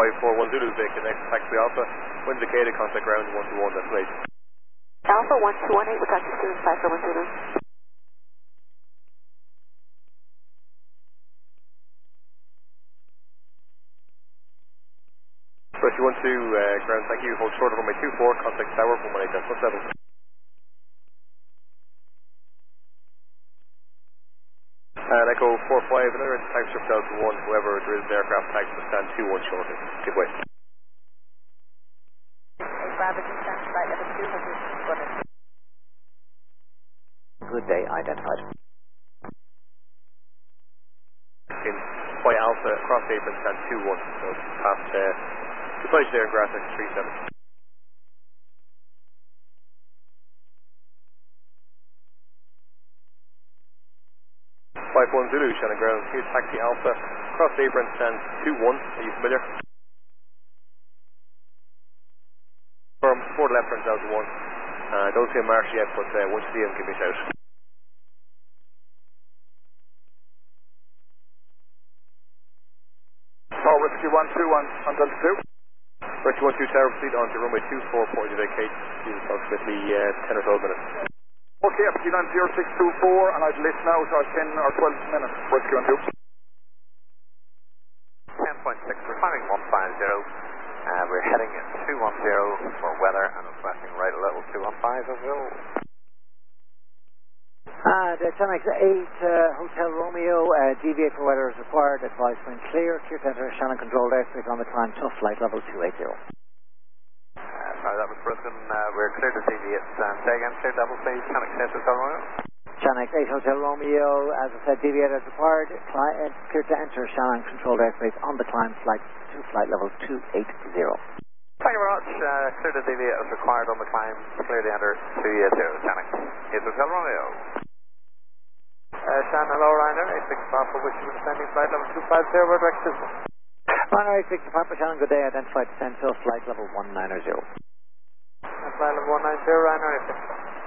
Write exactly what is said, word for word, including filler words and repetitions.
five four one Zulu, they connect taxi Alpha. When indicated, contact ground one two one destination. Alpha one two one eight, we'll talk to you soon, five four one Zulu. Rescue one two, uh, ground, thank you. Hold short of runway two four, contact tower one one eight decimal seven. And Echo four five, another taxi trip Delta one, whoever there is an aircraft taxi will stand two one shortly. Good way. Good day, identified. In Foy Alpha, across apron, stand two one, so past, uh, the place there in Grasset three seven. five one Zulu, Shannon ground, here taxi Alpha, cross apron, stand two one, are you familiar? From four left turns out to one. I uh, don't see a marsh yet, but uh, once you see him, give me a shout. Oh, Rescue one two one on Delta two. Rescue one two Tower, proceed on to runway two four, point to vacate, is approximately uh, ten or twelve minutes. Okay, proceed on zero six two four, and I'd list now to ten or twelve minutes. Rescue one two. ten point six, we're climbing one five zero. Uh, we're heading at two one zero for weather and requesting right a little two one five as well. Uh, the ten X eight uh, Hotel Romeo, uh, deviate for weather is required, advice when clear, clear to enter Shannon controlled airspace on the climb, tough flight level two eighty. Uh, sorry, that was broken, uh, we're clear to deviate, um, say again, clear level please, ten X eight Hotel Romeo. ten X eight Hotel Romeo, as I said, deviate as required, cli uh, clear to enter Shannon controlled airspace on the climb, flight to flight level two eighty. Thank you very much, uh, clear to deviate as required on the climb, clear to enter two eighty, ten X eight Hotel Romeo. Uh, Shan, hello, Ryanair, eight six Papa, wishing you descending flight level two five zero, word direct system. Ryanair eight six Papa, Shannon, good day, identified descent to flight level one nine zero. Flight level one nine zero, Ryanair eight six.